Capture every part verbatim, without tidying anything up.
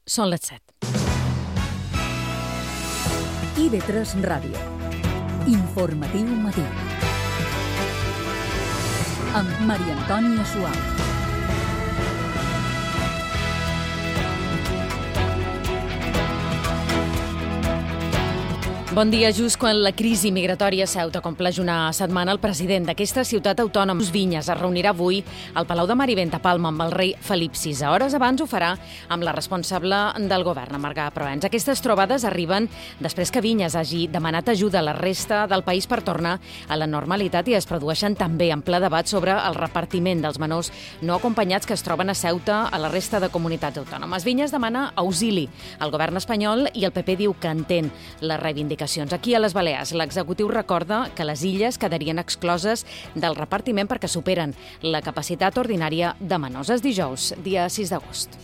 Són les set. I ve tres Ràdio. Informatiu matí. Amb Maria Antònia Suau. Bon dia. Just quan la crisi migratòria a Ceuta compleix una setmana, el president d'aquesta ciutat autònoma, Vinyes, es reunirà avui al Palau de Mar i Vent a Palma amb el rei Felip sisè. Hores abans ho farà amb la responsable del govern, Marga Proens. Aquestes trobades arriben després que Vinyes hagi demanat ajuda a la resta del país per tornar a la normalitat i es produeixen també en ple debat sobre el repartiment dels menors no acompanyats que es troben a Ceuta a la resta de comunitats autònomes. Vinyes demana auxili al govern espanyol i el P P diu que entén la reivindicació. Aquí a les Balears, l'executiu recorda que les illes quedarien excloses del repartiment perquè superen la capacitat ordinària de menors. És dijous, dia sis d'agost.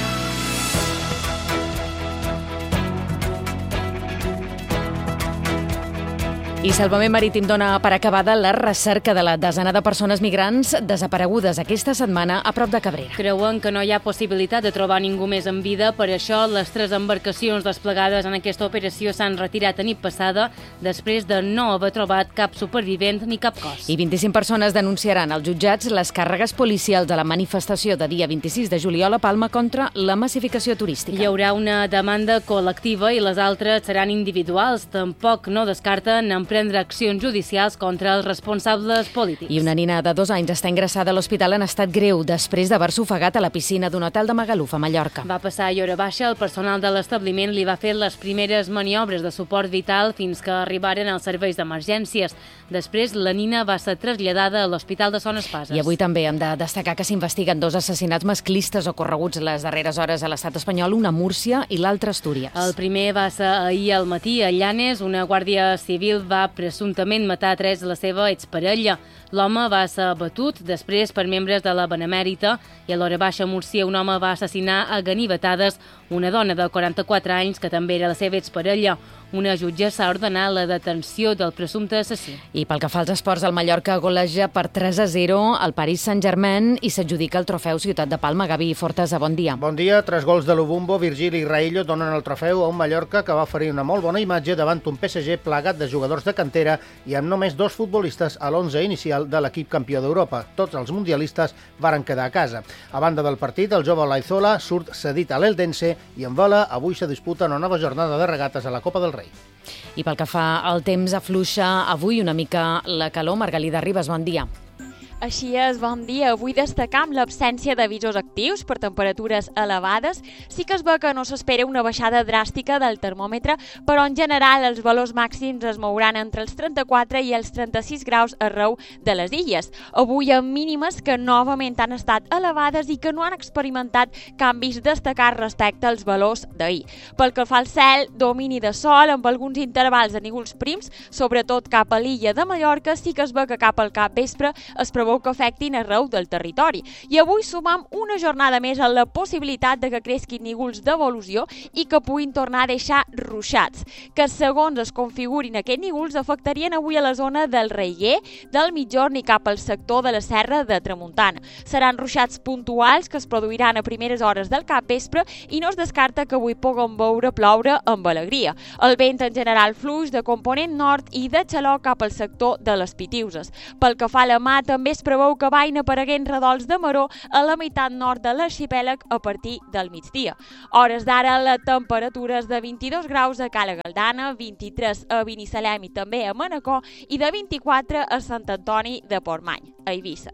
I Salvament Marítim dona per acabada la recerca de la desena de persones migrants desaparegudes aquesta setmana a prop de Cabrera. Creuen que no hi ha possibilitat de trobar ningú més en vida, per això les tres embarcacions desplegades en aquesta operació s'han retirat a nit passada després de no haver trobat cap supervivent ni cap cos. I vint-i-cinc persones denunciaran als jutjats les càrregues policials de la manifestació de dia vint-i-sis de juliol a Palma contra la massificació turística. Hi haurà una demanda col·lectiva i les altres seran individuals. Tampoc no descarten en prendre accions judicials contra els responsables polítics. I una nina de dos anys està ingressada a l'hospital en estat greu després d'haver-se ofegat a la piscina d'un hotel de Magaluf, a Mallorca. Va passar a hora baixa, el personal de l'establiment li va fer les primeres maniobres de suport vital fins que arribaren els serveis d'emergències. Després, la nina va ser traslladada a l'Hospital de Son Espases. I avui també hem de destacar que s'investiguen dos assassinats masclistes ocorreguts les darreres hores a l'estat espanyol, un a Múrcia i l'altre a Astúries. El primer va ser ahir al matí a Llanes. Una guàrdia civil va presumptament matar tres la seva exparella. L'home va ser abatut després per membres de la Benemèrita i a l'hora baixa a Múrcia un home va assassinar a ganivetades una dona de quaranta-quatre anys que també era la seva exparella. Una jutge s'ha ordenat la detenció del presumpte assassí. I pel que fa als esports, el Mallorca goleja per tres a zero al Paris Saint-Germain i s'adjudica el trofeu Ciutat de Palma. Gavi Fortesa, bon dia. Bon dia. Tres gols de l'Ubumbo, Virgili i Raillo donen el trofeu a un Mallorca que va oferir una molt bona imatge davant un P S G plagat de jugadors de cantera i amb només dos futbolistes a l'onze inicial de l'equip campió d'Europa. Tots els mundialistes varen quedar a casa. A banda del partit, el jove Olaizola surt cedit a l'Eldense i en vela avui se disputa una nova jornada de regates a la Copa del Rei. I pel que fa al temps, afluixa avui una mica la calor. Margalida Ribas, bon dia. Així és, bon dia. Avui destacam l'absència d'avisos actius per temperatures elevades. Sí que es veu que no s'espera una baixada dràstica del termòmetre, però en general els valors màxims es mouran entre els trenta-quatre i els trenta-sis graus arreu de les illes. Avui amb mínimes que novament han estat elevades i que no han experimentat canvis destacats respecte als valors d'ahir. Pel que fa al cel, domini de sol amb alguns intervals de núvols prims, sobretot cap a l'illa de Mallorca. Sí que es veu que cap al capvespre es preveu que afectin arreu del territori. I avui sumam una jornada més a la possibilitat de que cresquin núvols d'evolució i que puguin tornar a deixar ruixats, que segons es configurin aquests núvols afectarien avui a la zona del Reiguer, del Migjorn i cap al sector de la Serra de Tramuntana. Seran ruixats puntuals que es produiran a primeres hores del capvespre i no es descarta que avui puguem veure ploure amb alegria. El vent en general fluix de component nord i de xaló cap al sector de les Pitiuses. Pel que fa a la mà, també es preveu que vagin apareguent redols de maror a la meitat nord de l'arxipèlag a partir del migdia. Hores d'ara, la temperatura és de vint-i-dos graus a Cala Galdana, vint-i-tres a Binissalem i també a Manacor i de vint-i-quatre a Sant Antoni de Portmany, a Eivissa.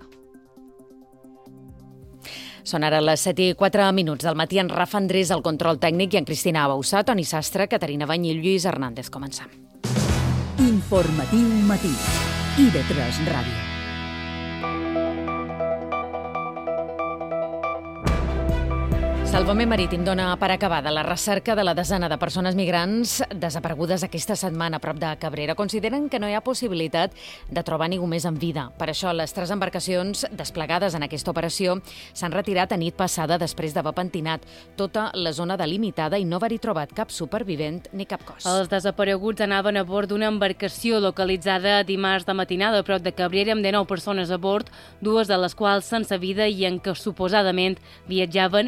Són ara les set i quatre minuts del matí. En Rafa Andrés, el control tècnic, i en Cristina Abausà, Toni Sastre, Caterina Bany i Lluís Hernández. Comencem. Informatiu matí. I ve tres Ràdio. Salvament Marítim dona per acabada la recerca de la desena de persones migrants desaparegudes aquesta setmana a prop de Cabrera. Consideren que no hi ha possibilitat de trobar ningú més en vida. Per això, les tres embarcacions desplegades en aquesta operació s'han retirat a nit passada després d'haver pentinat tota la zona delimitada i no haver-hi trobat cap supervivent ni cap cos. Els desapareguts anaven a bord d'una embarcació localitzada dimarts de matinada a prop de Cabrera amb dinou persones a bord, dues de les quals sense vida i en què suposadament viatjaven vint-i-nou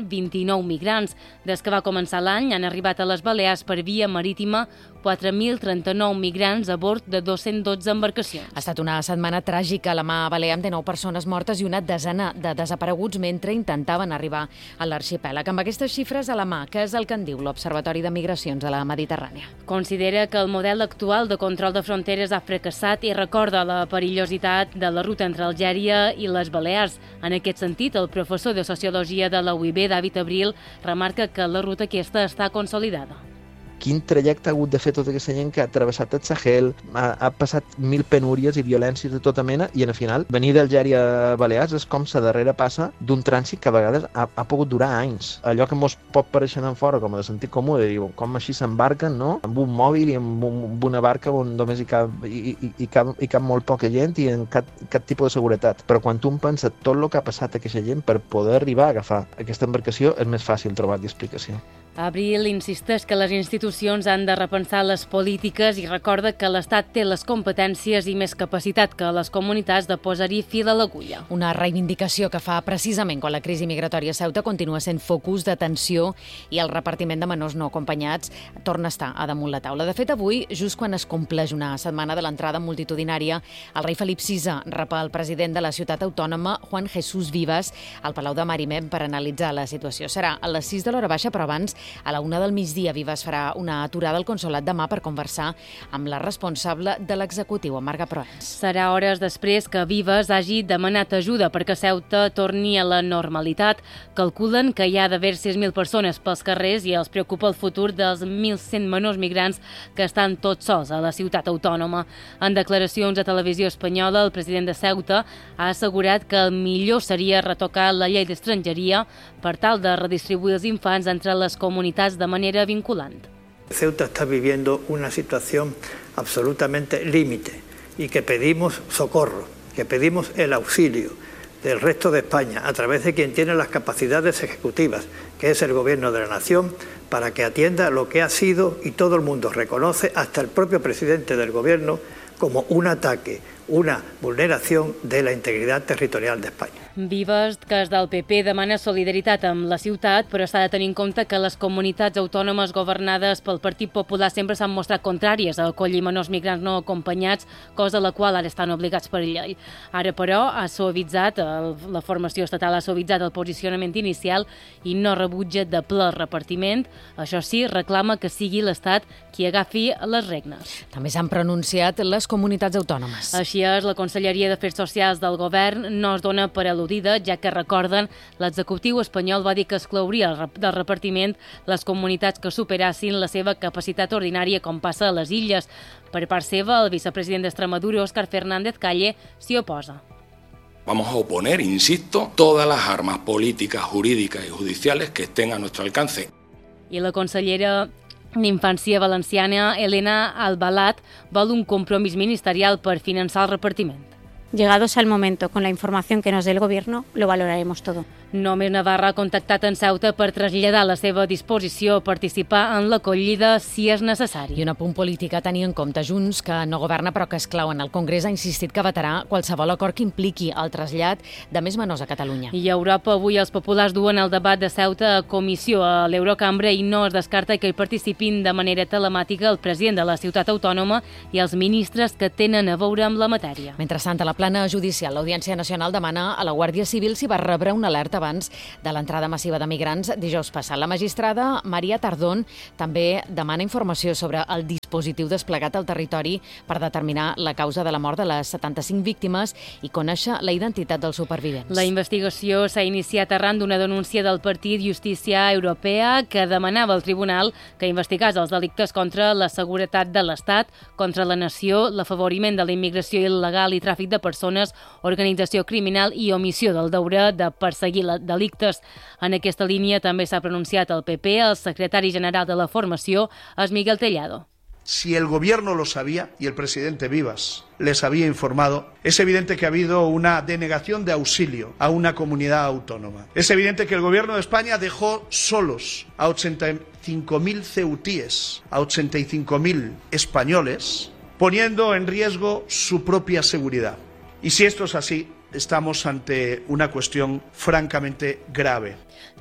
dinou migrants. Des que va començar l'any han arribat a les Balears per via marítima quatre mil trenta-nou migrants a bord de dos-cents dotze embarcacions. Ha estat una setmana tràgica a la mà balear amb dinou persones mortes i una desena de desapareguts mentre intentaven arribar a l'arxipèlag. Amb aquestes xifres a la mà, què és el que en diu l'Observatori de Migracions de la Mediterrània? Considera que el model actual de control de fronteres ha fracassat i recorda la perillositat de la ruta entre Algèria i les Balears. En aquest sentit, el professor de Sociologia de la U I B, David Abril, remarca que la ruta aquesta està consolidada. Quin trajecte ha hagut de fer tota aquesta gent que ha travessat el Sahel, ha, ha passat mil penúries i violències de tota mena i, al final, venir d'Algèria a Balears és com la darrera passa d'un trànsit que a vegades ha, ha pogut durar anys. Allò que mos pot pareixer d'en fora, com de sentit comú, de dir com així s'embarquen, no? Amb un mòbil i amb, un, amb una barca on només hi cap, hi, hi, hi, cap, hi cap molt poca gent i en cap, cap tipus de seguretat. Però quan tu em penses tot el que ha passat a aquesta gent per poder arribar a agafar aquesta embarcació, és més fàcil trobar-hi explicació. Abril insisteix que les institucions han de repensar les polítiques i recorda que l'Estat té les competències i més capacitat que les comunitats de posar-hi fil a l'agulla. Una reivindicació que fa precisament quan la crisi migratòria a Ceuta continua sent focus d'atenció i el repartiment de menors no acompanyats torna a estar a damunt la taula. De fet, avui, just quan es compleix una setmana de l'entrada multitudinària, el rei Felip sisè rep el president de la ciutat autònoma, Juan Jesús Vivas, al Palau de Mariment per analitzar la situació. Serà a les sis de l'hora baixa, però abans, a la una del migdia, Vivas farà una aturada al Consolat de Mar per conversar amb la responsable de l'executiu, amb Marga Proens. Serà hores després que Vivas hagi demanat ajuda perquè Ceuta torni a la normalitat. Calculen que hi ha d'haver sis mil persones pels carrers i els preocupa el futur dels mil cent menors migrants que estan tots sols a la ciutat autònoma. En declaracions a Televisió Espanyola, el president de Ceuta ha assegurat que el millor seria retocar la llei d'estrangeria per tal de redistribuir els infants entre les comunitats de manera vinculant. Ceuta está viviendo una situación absolutamente límite y que pedimos socorro, que pedimos el auxilio del resto de España a través de quien tiene las capacidades ejecutivas, que es el Gobierno de la Nación, para que atienda lo que ha sido, y todo el mundo reconoce, hasta el propio presidente del Gobierno, como un ataque, una vulneración de la integridad territorial de España. Vivas, que és del P P, demana solidaritat amb la ciutat, però s'ha de tenir en compte que les comunitats autònomes governades pel Partit Popular sempre s'han mostrat contràries a acollir menors migrants no acompanyats, cosa a la qual ara estan obligats per llei. Ara, però, ha suavitzat, la formació estatal ha suavitzat el posicionament inicial i no rebutja de ple el repartiment. Això sí, reclama que sigui l'Estat qui agafi les regnes. També s'han pronunciat les comunitats autònomes. Així és, la Conselleria d'Afers Socials del Govern no es dona per al·ludida, ja que, recorden, l'executiu espanyol va dir que exclouria del repartiment les comunitats que superassin la seva capacitat ordinària, com passa a les illes. Per part seva, el vicepresident d'Extremadura, Óscar Fernández Calle, s'hi oposa. Vamos a oponer, insisto, todas las armas políticas, jurídicas y judiciales que estén a nuestro alcance. I la consellera d'Infància valenciana, Elena Albalat, vol un compromís ministerial per finançar el repartiment. Llegados al momento, con la información que nos dé el Gobierno, lo valoraremos todo. Només Navarra ha contactat en Ceuta per traslladar la seva disposició a participar en l'acollida si és necessari. I un apunt polític a tenir en compte. Junts, que no governa però que és clau en el Congrés, ha insistit que vetarà qualsevol acord que impliqui el trasllat de més menors a Catalunya. I a Europa avui els populars duen el debat de Ceuta a comissió a l'Eurocambra i no es descarta que hi participin de manera telemàtica el president de la ciutat autònoma i els ministres que tenen a veure amb la matèria. Mentrestant, a la plana judicial, l'Audiència Nacional demana a la Guàrdia Civil si va rebre una alerta abans de l'entrada massiva de migrants dijous passat. La magistrada Maria Tardón també demana informació sobre el dispositiu desplegat al territori per determinar la causa de la mort de les setanta-cinc víctimes i conèixer la identitat dels supervivents. La investigació s'ha iniciat arran d'una denúncia del partit Justícia Europea que demanava al tribunal que investigés els delictes contra la seguretat de l'Estat, contra la nació, l'afavoriment de la immigració il·legal i tràfic de persones, organització criminal i omissió del deure de perseguir delictes. En aquesta línia també s'ha pronunciat el P P. El secretari general de la formació és Miguel Tellado. Si el Gobierno lo sabía y el presidente Vivas les había informado, es evidente que ha habido una denegación de auxilio a una comunidad autónoma. Es evidente que el Gobierno de España dejó solos a ochenta y cinco mil ceutíes, a ochenta y cinco mil españoles, poniendo en riesgo su propia seguridad. Y si esto es así, estamos ante una cuestión francamente grave.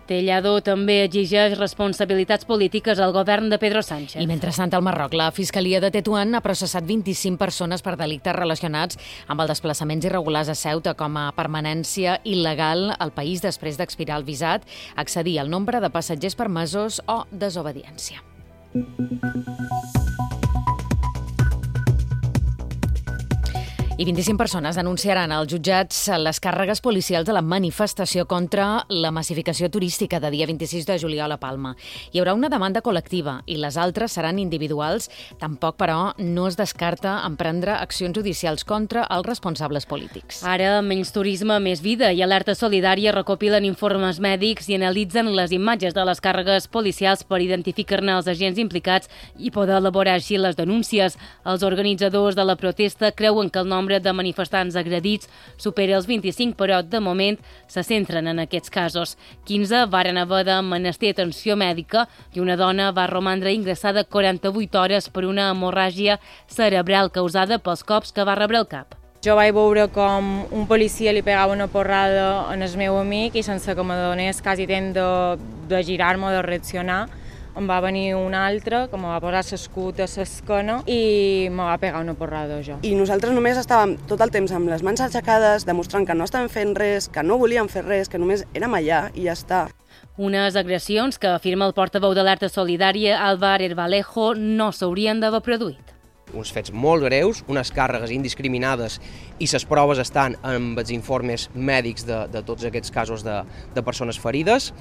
Tellado també exigeix responsabilitats polítiques al govern de Pedro Sánchez. I mentrestant, al Marroc, la Fiscalia de Tetuan ha processat vint-i-cinc persones per delictes relacionats amb els desplaçaments irregulars a Ceuta com a permanència il·legal al país després d'expirar el visat, accedir al nombre de passatgers permesos o desobediència. I vint-i-cinc persones denunciaran als jutjats les càrregues policials de la manifestació contra la massificació turística de dia vint-i-sis de juliol a Palma. Hi haurà una demanda col·lectiva i les altres seran individuals. Tampoc, però, no es descarta emprendre accions judicials contra els responsables polítics. Ara, menys turisme, més vida i Alerta Solidària recopilen informes mèdics i analitzen les imatges de les càrregues policials per identificar-ne els agents implicats i poder elaborar així les denúncies. Els organitzadors de la protesta creuen que el nombre de manifestants agredits supera els vint-i-cinc, però de moment se centren en aquests casos. quinze varen haver de menester atenció mèdica i una dona va romandre ingressada quaranta-vuit hores per una hemorràgia cerebral causada pels cops que va rebre al cap. Jo vaig veure com un policia li pegava una porrada en el meu amic i sense que me donés quasi temps de, de girar-me o de reaccionar, em va venir un altre que me va posar l'escut a l'esquena i me va pegar una porrada jo. I nosaltres només estàvem tot el temps amb les mans aixecades, demostrant que no estàvem fent res, que no volíem fer res, que només érem allà i ja està. Unes agressions que, afirma el portaveu d'Alerta Solidària, Álvar Herbalejo, no s'haurien d'haver produït. Uns fets molt greus, unes càrregues indiscriminades i les proves estan amb els informes mèdics de, de tots aquests casos de, de persones ferides.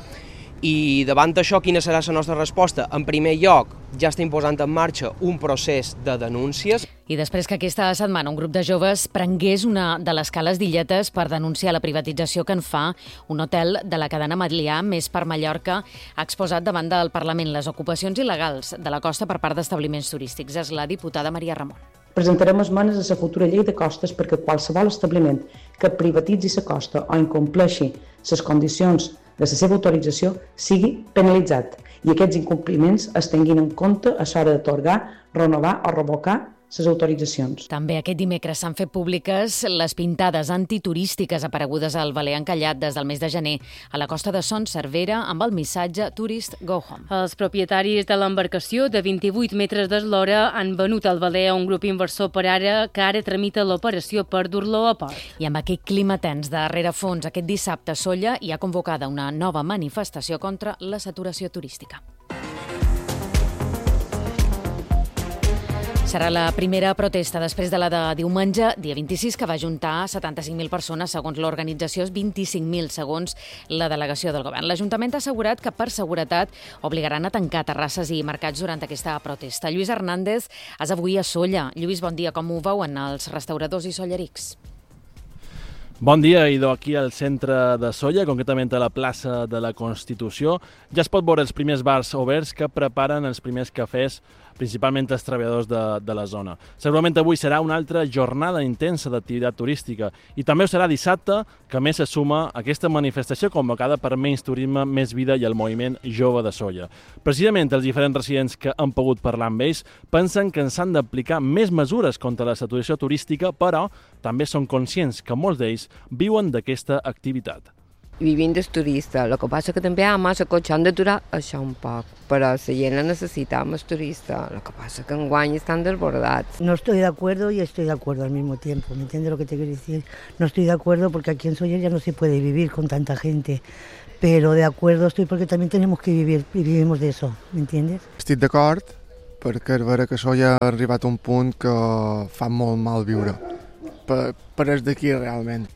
I davant d'això, quina serà la nostra resposta? En primer lloc, ja està imposant en marxa un procés de denúncies. I després que aquesta setmana un grup de joves prengués una de les cales d'Illetes per denunciar la privatització que en fa un hotel de la cadena Melià, Més per Mallorca, ha exposat davant del Parlament les ocupacions il·legals de la costa per part d'establiments turístics. És la diputada Maria Ramon. Presentarem esmenes a la futura llei de costes perquè qualsevol establiment que privatitzi la costa o incompleixi les condicions de la seva autorització sigui penalitzat i aquests incompliments es tinguin en compte a l'hora d'atorgar, renovar o revocar les autoritzacions. També aquest dimecres s'han fet públiques les pintades antiturístiques aparegudes al Veler Encallat des del mes de gener a la costa de Son Servera amb el missatge Tourist Go Home. Els propietaris de l'embarcació de vint-i-vuit metres d'eslora han venut al Veler a un grup inversor per ara que ara tramita l'operació per dur-lo a port. I amb aquest clima tens de rerefons, aquest dissabte Sóller hi ha convocada una nova manifestació contra la saturació turística. Serà la primera protesta després de la de diumenge, dia vint-i-sis, que va ajuntar setanta-cinc mil persones, segons l'organització, vint-i-cinc mil, segons la delegació del govern. L'Ajuntament ha assegurat que, per seguretat, obligaran a tancar terrasses i mercats durant aquesta protesta. Lluís Hernández, és avui a Sóller. Lluís, bon dia. Com ho veuen els restauradors i sollerics? Bon dia, i aquí al centre de Sóller, concretament a la plaça de la Constitució, ja es pot veure els primers bars oberts que preparen els primers cafès, principalment els treballadors de, de la zona. Segurament avui serà una altra jornada intensa d'activitat turística i també ho serà dissabte, que més se suma a aquesta manifestació convocada per Menys Turisme, Més Vida i el Moviment Jove de Sóller. Precisament els diferents residents que han pogut parlar amb ells pensen que s'han d'aplicar més mesures contra la saturació turística, però també són conscients que molts d'ells viuen d'aquesta activitat. Vivim del turista, el que passa que també hi ha massa cotxe, han d'aturar això un poc, però la gent la necessita més turista, el que passa que enguany estan desbordats. No estoy de acuerdo y estoy de acuerdo al mismo tiempo, ¿me entiendes lo que te quiero decir? No estoy de acuerdo porque aquí en Sóller ya no se puede vivir con tanta gente, pero de acuerdo estoy porque también tenemos que vivir y vivimos de eso, ¿me entiendes? Estic d'acord perquè és vera que Sóller ha arribat a un punt que fa molt mal viure, per, per els d'aquí realment.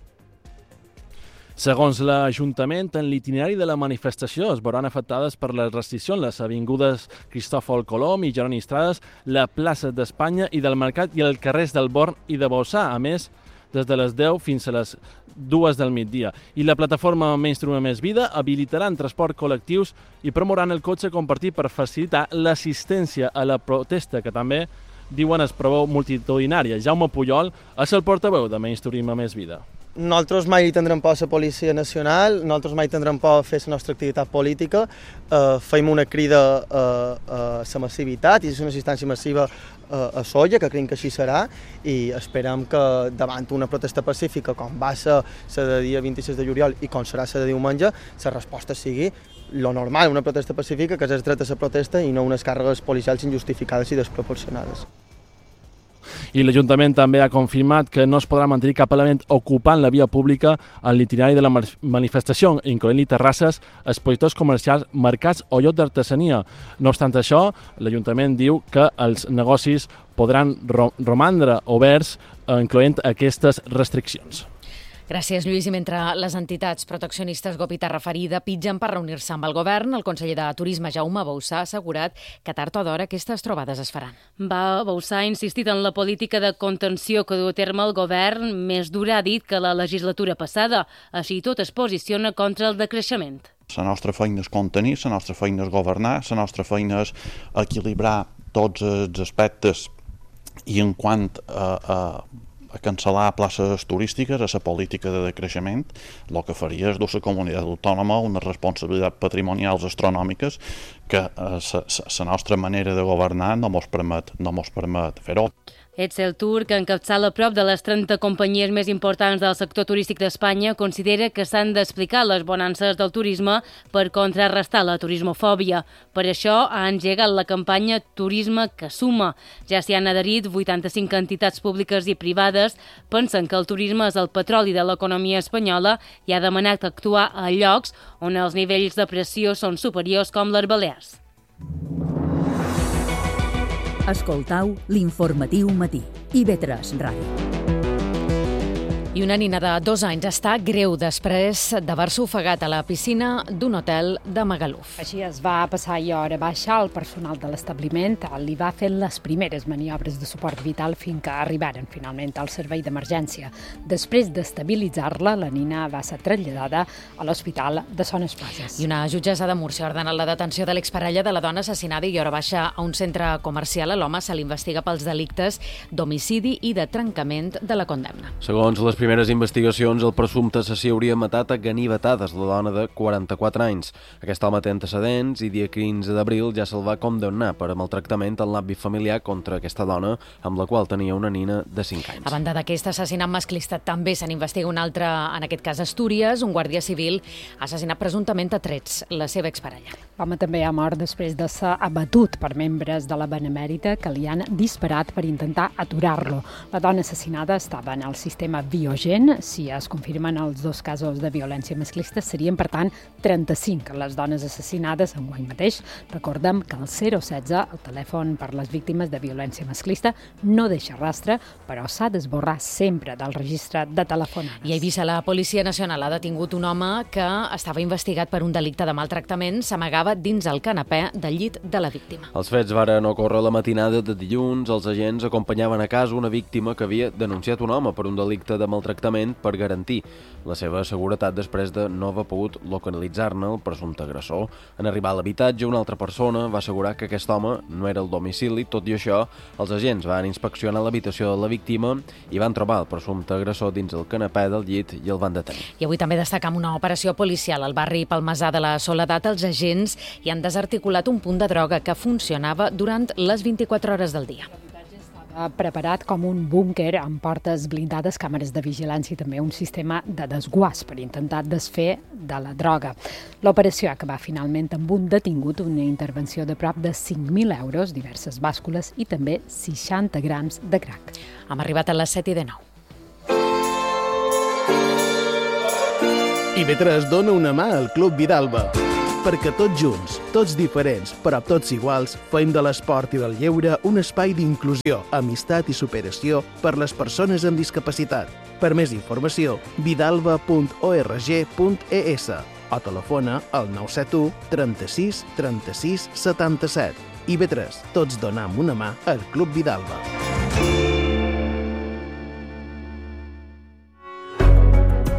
Segons l'Ajuntament, en l'itinerari de la manifestació es veuran afectades per les restriccions les avingudes Cristòfol Colom i Jeroni Estrades, la plaça d'Espanya i del Mercat i els carrers del Born i de Bossà, a més, des de les deu fins a les dues del migdia. I la plataforma Menys Turisme, Més Vida habilitaran transport col·lectius i promoran el cotxe compartit per facilitar l'assistència a la protesta, que també diuen es preveu multitudinària. Jaume Pujol és el portaveu de Menys Turisme, Més Vida. Nosaltres mai tindrem por a la Policia Nacional, nosaltres mai tindrem por a fer la nostra activitat política, eh, fem una crida a, a la massivitat i és una assistència massiva a, a Sóller, que creiem que així serà, i esperem que davant una protesta pacífica com va ser la de dia vint-i-sis de juliol i com serà la de diumenge, la resposta sigui lo normal, una protesta pacífica, que és el dret a la protesta i no unes càrregues policials injustificades i desproporcionades. I l'Ajuntament també ha confirmat que no es podrà mantenir cap element ocupant la via pública en l'itinerari de la manifestació, incloent-hi terrasses, expositors comercials, mercats o llocs d'artesania. No obstant això, l'Ajuntament diu que els negocis podran romandre oberts, incloent aquestes restriccions. Gràcies, Lluís. I mentre les entitats proteccionistes Gopiterra Ferida pitgen per reunir-se amb el govern, el conseller de Turisme, Jaume Bauçà, ha assegurat que tard o d'hora aquestes trobades es faran. Va, Bauçà ha insistit en la política de contenció que du a terme el govern. Més dura ha dit que la legislatura passada. Així tot es posiciona contra el decreixement. La nostra feina és contenir, la nostra feina és governar, la nostra feina és equilibrar tots els aspectes i en quant a, a a cancel·lar places turístiques, a la política de decreixement, el que faria és dur la comunitat autònoma una responsabilitat patrimonials astronòmiques que la nostra manera de governar no mos permet, no mos permet fer-ho. Etzel Tour, que encapçala a prop de les trenta companyies més importants del sector turístic d'Espanya, considera que s'han d'explicar les bonances del turisme per contrarrestar la turismofòbia. Per això ha engegat la campanya Turisme que suma. Ja s'hi han adherit vuitanta-cinc entitats públiques i privades. Pensen que el turisme és el petroli de l'economia espanyola i ha demanat actuar a llocs on els nivells de pressió són superiors, com les Balears. Escoltau l'informatiu matí. I ve tres Ràdio. I una nina de dos anys està greu després d'haver-se ofegat a la piscina d'un hotel de Magaluf. Així es va passar i hora baixa. El personal de l'establiment li va fer les primeres maniobres de suport vital fins que arribaren finalment al servei d'emergència. Després d'estabilitzar-la, la nina va ser traslladada a l'Hospital de Son Espases. I una jutgessa de Múrcia ha ordenat la detenció de l'exparella de la dona assassinada i hora baixa a un centre comercial. A l'home se l'investiga pels delictes d'homicidi i de trencament de la condemna. Segons les primeres investigacions, el presumpte assassí hauria matat a ganivetades la dona de quaranta-quatre anys. Aquest home té antecedents i dia quinze d'abril ja se'l va condemnar per maltractament en l'àmbit familiar contra aquesta dona, amb la qual tenia una nina de cinc anys. A banda d'aquest assassinat masclista, també se n'investiga un altre, en aquest cas a Astúries. Un guàrdia civil ha assassinat presumptament a trets la seva exparella. L'home també ha mort després de ser abatut per membres de la Benemèrita que li han disparat per intentar aturar-lo. La dona assassinada estava en el sistema Biogen. Si es confirmen els dos casos de violència masclista, serien, per tant, trenta-cinc les dones assassinades enguany mateix. Recordem que el zero setze, el telèfon per les víctimes de violència masclista, no deixa rastre, però s'ha d'esborrar sempre del registre de telefonades. I a Eivissa, la Policia Nacional ha detingut un home que estava investigat per un delicte de maltractament. S'amagava dins el canapè del llit de la víctima. Els fets varen ocórrer la matinada de dilluns. Els agents acompanyaven a casa una víctima que havia denunciat un home per un delicte de maltractament per garantir la seva seguretat després de no haver pogut localitzar-ne el presumpte agressor. En arribar a l'habitatge, una altra persona va assegurar que aquest home no era el domicili. Tot i això, els agents van inspeccionar l'habitació de la víctima i van trobar el presumpte agressor dins el canapè del llit i el van detenir. I avui també destacam una operació policial al barri Palmesà de la Soledat. Els agents hi han desarticulat un punt de droga que funcionava durant les vint-i-quatre hores del dia. Preparat com un búnquer amb portes blindades, càmeres de vigilància i també un sistema de desguàs per intentar desfer de la droga. L'operació ha acabat finalment amb un detingut, una intervenció de prop de cinc mil euros, diverses bàscules i també seixanta grams de crack. Hem arribat a les set i dinou. I ve tres dona una mà al Club Vidalba. Perquè tots junts, tots diferents, però tots iguals, fem de l'esport i del lleure un espai d'inclusió, amistat i superació per les persones amb discapacitat. Per més informació, vidalba punt org punt es o telefona al nou set u trenta-sis trenta-sis setanta-set. I ve tres, tots donam una mà al Club Vidalba.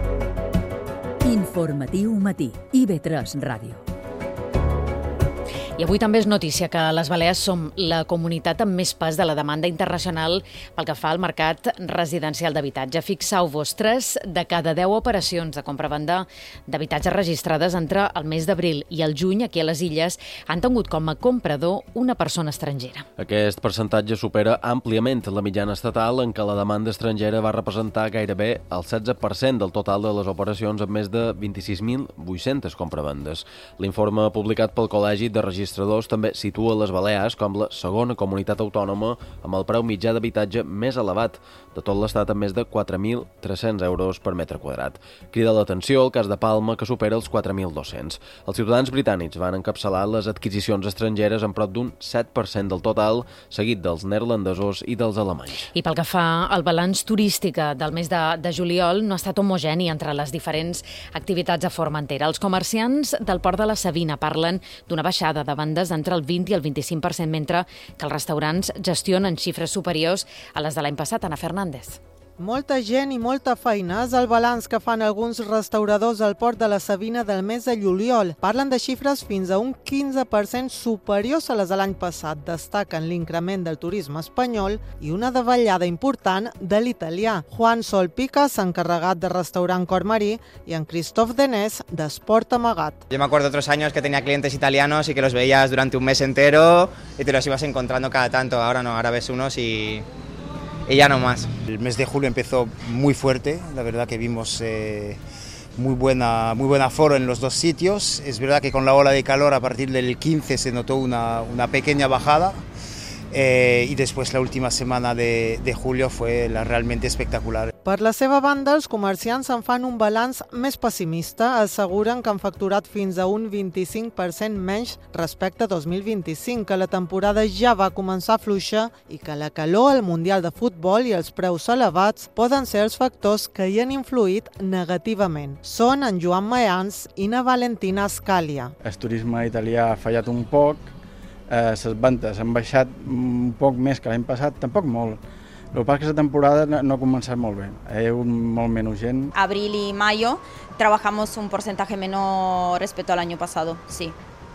Informatiu matí. I ve tres Ràdio. I avui també és notícia que les Balears som la comunitat amb més pes de la demanda internacional pel que fa al mercat residencial d'habitatge. Fixeu-vos, tres de cada deu operacions de compra-venda d'habitatge registrades entre el mes d'abril i el juny aquí a les Illes han tingut com a comprador una persona estrangera. Aquest percentatge supera àmpliament la mitjana estatal, en què la demanda estrangera va representar gairebé el setze per cent del total de les operacions amb més de vint-i-sis mil vuit-cents compravendes. L'informe publicat pel Col·legi de Registradors també situa les Balears com la segona comunitat autònoma amb el preu mitjà d'habitatge més elevat de tot l'estat, amb més de quatre mil tres-cents euros per metre quadrat. Crida l'atenció el cas de Palma, que supera els quatre mil dos-cents. Els ciutadans britànics van encapçalar les adquisicions estrangeres amb prop d'un set per cent del total, seguit dels neerlandesos i dels alemanys. I pel que fa al balanç turístic del mes de, de juliol, no ha estat homogeni entre les diferents activitats a Formentera. Els comerciants del Port de la Savina parlen d'una baixada de vendes entre el vint i el vint-i-cinc per cent, mentre que els restaurants gestionen xifres superiors a les de l'any passat. Ana Fernández. Molta gent i molta feina és el balanç que fan alguns restauradors al Port de la Savina del mes de juliol. Parlen de xifres fins a un quinze per cent superiors a les de l'any passat. Destaquen l'increment del turisme espanyol i una davallada important de l'italià. Juan Sol Picas, encarregat de restaurant Cor Marí, y en Christoph Denés, d'Esport Amagat. Yo me acuerdo otros años que tenía clientes italianos y que los veías durante un mes entero y te los ibas encontrando cada tanto. Ahora no, ahora ves unos y... y ya no más. El mes de julio empezó muy fuerte, la verdad que vimos eh, muy buena, muy buen aforo en los dos sitios. Es verdad que con la ola de calor a partir del quince se notó una, una pequeña bajada eh, y después la última semana de, de julio fue la realmente espectacular. Per la seva banda, els comerciants en fan un balanç més pessimista. Asseguren que han facturat fins a un vint-i-cinc per cent menys respecte a dos mil vint-i-cinc, que la temporada ja va començar fluixa i que la calor, el Mundial de Futbol i els preus elevats poden ser els factors que hi han influït negativament. Són en Joan Mayans i na Valentina Escàlia. El turisme italià ha fallat un poc, eh, les vendes han baixat un poc més que l'any passat, tampoc molt. El que pasa es que esta temporada no ha comenzado muy bien, hay un molt menos gent. Abril y mayo trabajamos un porcentaje menor respecto al año pasado, sí.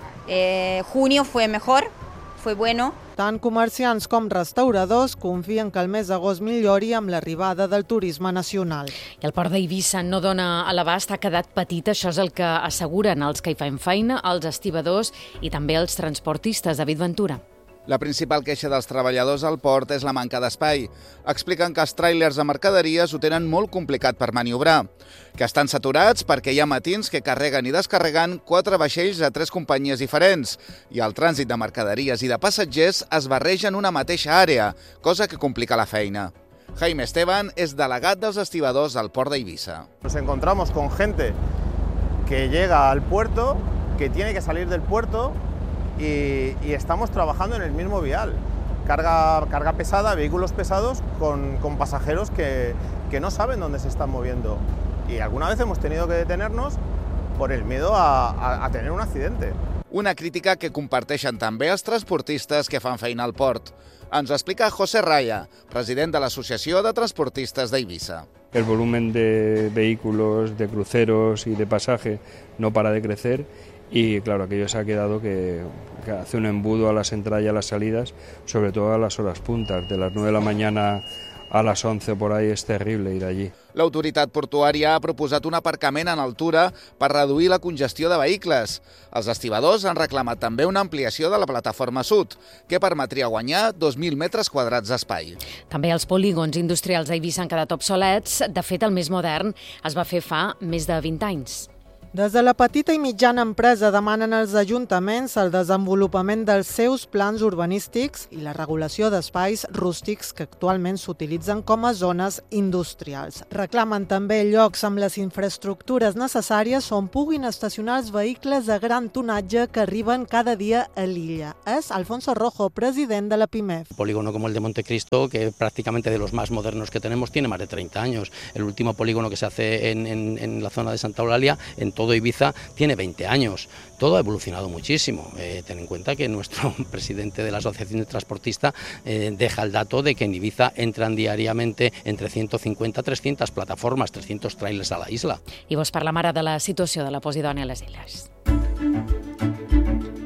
Eh, junio fue mejor, fue bueno. Tant comerciants com restauradors confien que el mes d'agost millori amb l'arribada del turisme nacional. I el port d'Eivissa no dona a l'abast, ha quedat petit, això és el que asseguren els que hi fan feina, els estibadors i també els transportistes. David Ventura. La principal queixa dels treballadors al port és la manca d'espai. Expliquen que els tràilers de mercaderies ho tenen molt complicat per maniobrar, que estan saturats perquè hi ha matins que carreguen i descarreguen quatre vaixells a tres companyies diferents i el trànsit de mercaderies i de passatgers es barreja en una mateixa àrea, cosa que complica la feina. Jaime Esteban és delegat dels estibadors al port d'Eivissa. Nos encontramos con gente que llega al puerto, que tiene que salir del puerto, Y, y estamos trabajando en el mismo vial, carga, carga pesada, vehículos pesados con, con pasajeros que, que no saben dónde se están moviendo. Y alguna vez hemos tenido que detenernos por el miedo a, a, a tener un accidente. Una crítica que comparteixen també els transportistes que fan feina al port. Ens ho explica José Raya, president de l'Associació de Transportistes d'Eivissa. El volumen de vehículos, de cruceros y de pasaje no para de crecer. Y claro, aquello se ha quedado que, que hace un embudo a las entradas y a las salidas, sobre todo a las horas puntas, de las nueve de la mañana a las once por ahí es terrible ir allí. L'autoritat portuària ha proposat un aparcament en altura per reduir la congestió de vehicles. Els estibadors han reclamat també una ampliació de la plataforma sud, que permetria guanyar dos mil metres quadrats d'espai. També els polígons industrials d'Eivissa han quedat obsolets. De fet, el més modern es va fer fa més de vint anys. Des de la petita i mitjana empresa demanen als ajuntaments el desenvolupament dels seus plans urbanístics i la regulació d'espais rústics que actualment s'utilitzen com a zones industrials. Reclamen també llocs amb les infraestructures necessàries on puguin estacionar els vehicles de gran tonatge que arriben cada dia a l'illa. És Alfonso Rojo, president de la PIMEF. Un polígono como el de Montecristo, que prácticamente de los más modernos que tenemos, tiene más de treinta años. El último polígono que se hace en, en, en la zona de Santa Eulalia, en todo Ibiza, tiene veinte años. Todo ha evolucionado muchísimo. Eh, ten en cuenta que nuestro presidente de la Asociación de Transportistas eh, deja el dato de que en Ibiza entran diariamente entre ciento cincuenta a trescientas plataformas, trescientos trailers a la isla. I vos parlam ara de la situació de la Posidònia a les Illes.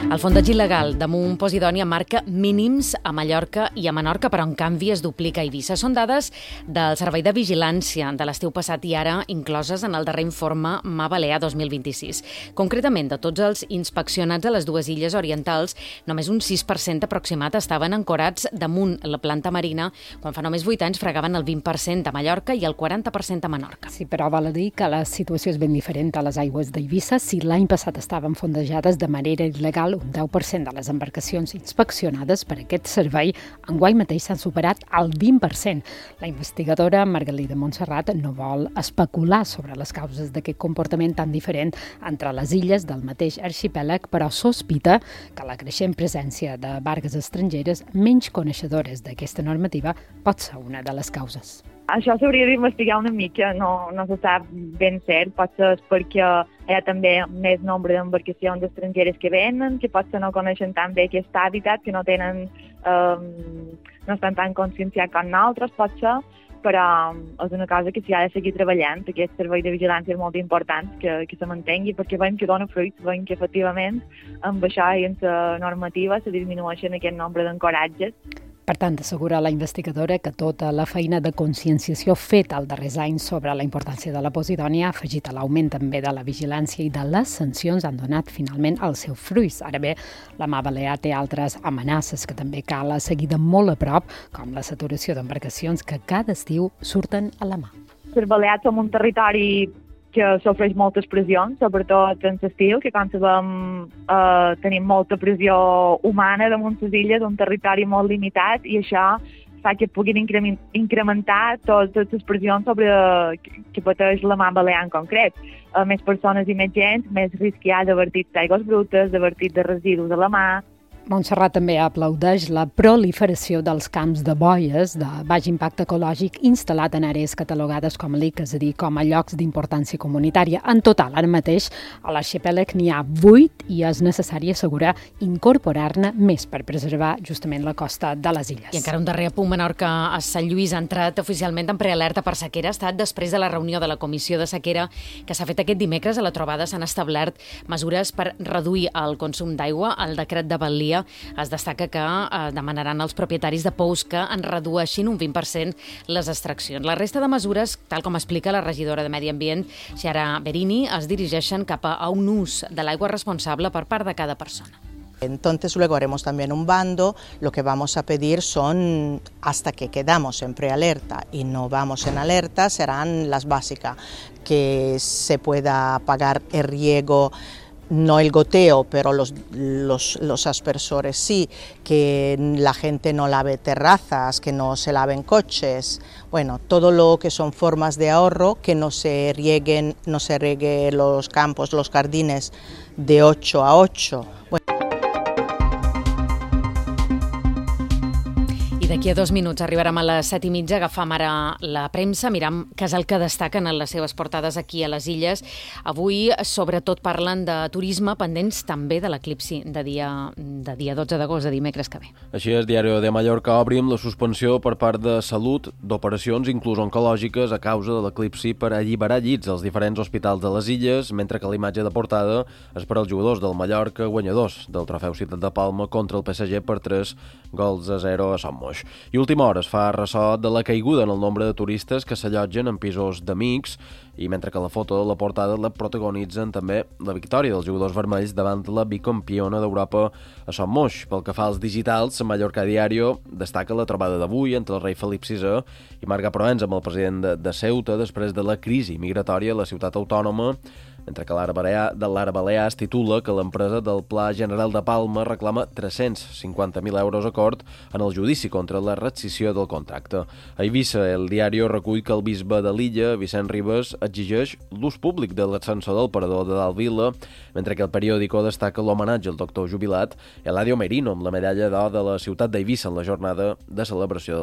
El fondeig il·legal damunt Posidònia marca mínims a Mallorca i a Menorca, però en canvi es duplica a Eivissa. Són dades del Servei de Vigilància de l'estiu passat i ara incloses en el darrer informe Mar Balear dos mil vint-i-sis. Concretament, de tots els inspeccionats a les dues illes orientals, només un sis per cent aproximat estaven ancorats damunt la planta marina, quan fa només vuit anys fregaven el vint per cent a Mallorca i el quaranta per cent a Menorca. Sí, però val a dir que la situació és ben diferent a les aigües d'Eivissa. Si l'any passat estaven fondejades de manera il·legal un deu per cent de les embarcacions inspeccionades per aquest servei, enguany mateix s'han superat el vint per cent. La investigadora Margalida Montserrat no vol especular sobre les causes d'aquest comportament tan diferent entre les illes del mateix arxipèlag, però sospita que la creixent presència de barques estrangeres menys coneixedores d'aquesta normativa pot ser una de les causes. Això s'hauria d'investigar una mica, no, no se sap ben cert, potser és perquè hi ha també més nombre d'embarcacions estrangeres que venen, que potser no coneixen tan bé aquest hàbitat, que no tenen, eh, no estan tan conscienciats com nosaltres, potser, però és una cosa que s'hi ha de seguir treballant. Aquest servei de vigilància és molt important que, que se mantengui, perquè veiem que dona fruits, veiem que efectivament amb això i amb la normativa se disminueixen aquest nombre d'ancoratges. Per tant, assegura la investigadora que tota la feina de conscienciació feta els darrers anys sobre la importància de la Posidònia, afegit a l'augment també de la vigilància i de les sancions, han donat finalment el seu fruits. Ara bé, la Mar Balear té altres amenaces que també cal seguir de molt a prop, com la saturació d'embarcacions que cada estiu surten a la mar. Les Balears som un territori que sofreix moltes pressions, sobretot en l'estiu, que com sabem eh, tenim molta pressió humana damunt les illes, un territori molt limitat, i això fa que puguin incrementar totes les pressions sobre que pateix la Mar Balear en concret. Eh, més persones i més gent, més risc hi ha de vertits d'aigües brutes, de vertits de residus a la mar. Montserrat també aplaudeix la proliferació dels camps de boies de baix impacte ecològic instal·lat en àrees catalogades com a L I C, és a dir, com a llocs d'importància comunitària. En total, ara mateix, a l'arxipèlag n'hi ha vuit i és necessari assegurar incorporar-ne més per preservar justament la costa de les illes. I encara un darrer apunt. Menorca a Sant Lluís ha entrat oficialment en prealerta per sequera. Ha estat després de la reunió de la Comissió de Sequera que s'ha fet aquest dimecres. A la trobada s'han establert mesures per reduir el consum d'aigua. El decret de Balia es destaca que eh, demanaran als propietaris de pous que en redueixin un vint per cent les extraccions. La resta de mesures, tal com explica la regidora de Medi Ambient, Chiara Berini, es dirigeixen cap a un ús de l'aigua responsable per part de cada persona. Entonces luego haremos también un bando. Lo que vamos a pedir son, hasta que quedamos en prealerta y no vamos en alerta, serán las básicas, que se pueda pagar el riego, no el goteo, pero los, los, los aspersores sí, que la gente no lave terrazas, que no se laven coches, bueno, todo lo que son formas de ahorro, que no se rieguen, no se rieguen los campos, los jardines de ocho a ocho. Bueno. I d'aquí a dos minuts arribarem a les set i mitja, agafam ara la premsa, miram què és el que destaquen en les seves portades aquí a les illes. Avui, sobretot, parlen de turisme, pendents també de l'eclipsi de dia, de dia dotze d'agost, de dimecres que ve. Així és, Diario de Mallorca obre amb la suspensió per part de Salut d'operacions, inclús oncològiques, a causa de l'eclipsi per alliberar llits als diferents hospitals de les illes, mentre que la imatge de portada és per als jugadors del Mallorca, guanyadors del trofeu Ciutat de Palma contra el P S G per tres gols a zero a Son Moix. I última hora es fa ressò de la caiguda en el nombre de turistes que s'allotgen en pisos d'amics, i mentre que la foto de la portada la protagonitzen també la victòria dels jugadors vermells davant la bicampiona d'Europa a Son Moix. Pel que fa als digitals, Mallorca Diario destaca la trobada d'avui entre el rei Felip sisè i Marga Provença amb el president de, de Ceuta després de la crisi migratòria a la ciutat autònoma, mentre que l'Ara Balear, de l'Ara Balear es titula que l'empresa del Pla General de Palma reclama tres-cents cinquanta mil euros a cort en el judici contra la rescissió del contracte. A Eivissa, el Diario recull que el bisbe de l'illa, Vicent Ribes, exigeix l'ús públic de l'ascensor del parador de Dalt Vila, mentre que el periòdico destaca l'homenatge al doctor jubilat Eladio Merino amb la medalla d'or de la ciutat d'Eivissa en la jornada de celebració del